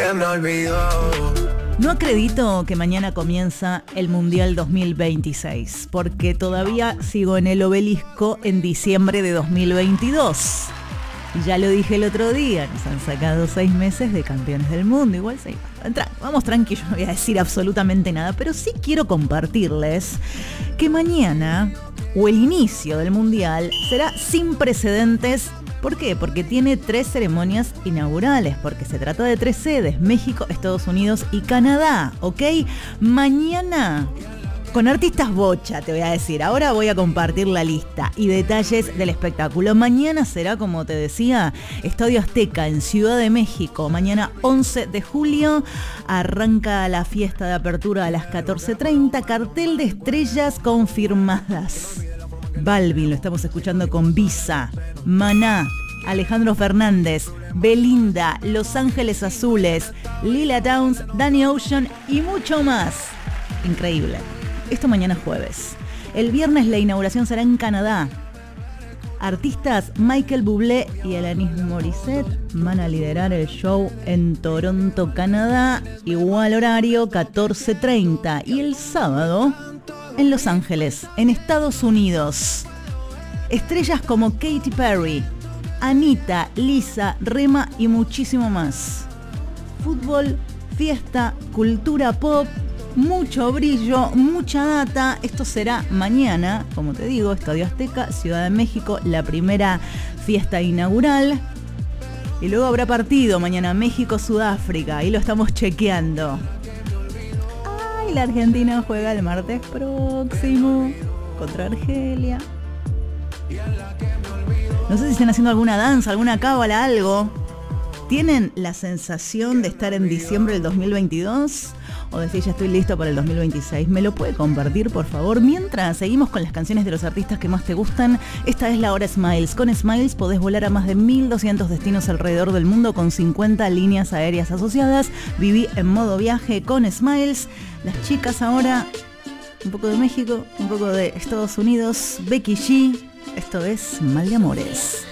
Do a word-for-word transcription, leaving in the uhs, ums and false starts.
se me olvidó. No acredito que mañana comienza el Mundial dos mil veintiséis, porque todavía sigo en el obelisco en diciembre de dos mil veintidós. Ya lo dije el otro día, nos han sacado seis meses de campeones del mundo, igual seis. Entra, vamos tranquilos, no voy a decir absolutamente nada, pero sí quiero compartirles que mañana, o el inicio del Mundial, será sin precedentes. ¿Por qué? Porque tiene tres ceremonias inaugurales, porque se trata de tres sedes, México, Estados Unidos y Canadá, ¿ok? Mañana, con artistas bocha, te voy a decir, ahora voy a compartir la lista y detalles del espectáculo. Mañana será, como te decía, Estadio Azteca en Ciudad de México. Mañana once de julio arranca la fiesta de apertura a las catorce treinta, cartel de estrellas confirmadas. Balvin, lo estamos escuchando con Visa, Maná, Alejandro Fernández, Belinda, Los Ángeles Azules, Lila Downs, Danny Ocean y mucho más. Increíble. Esto mañana jueves. El viernes la inauguración será en Canadá. Artistas Michael Bublé y Alanis Morissette van a liderar el show en Toronto, Canadá. Igual horario, catorce treinta. Y el sábado, en Los Ángeles, en Estados Unidos. Estrellas como Katy Perry, Anita, Lisa, Rema y muchísimo más. Fútbol, fiesta, cultura pop, mucho brillo, mucha data. Esto será mañana, como te digo, Estadio Azteca, Ciudad de México, la primera fiesta inaugural. Y luego habrá partido mañana México-Sudáfrica, ahí lo estamos chequeando. Ay, la Argentina juega el martes próximo contra Argelia. No sé si están haciendo alguna danza, alguna cábala, algo. ¿Tienen la sensación de estar en diciembre del dos mil veintidós? O decir, ya estoy listo para el dos mil veintiséis. ¿Me lo puede compartir, por favor? Mientras seguimos con las canciones de los artistas que más te gustan, esta es la hora Smiles. Con Smiles podés volar a más de mil doscientos destinos alrededor del mundo con cincuenta líneas aéreas asociadas. Viví en modo viaje con Smiles. Las chicas ahora, un poco de México, un poco de Estados Unidos. Becky G. Esto es Mal de Amores.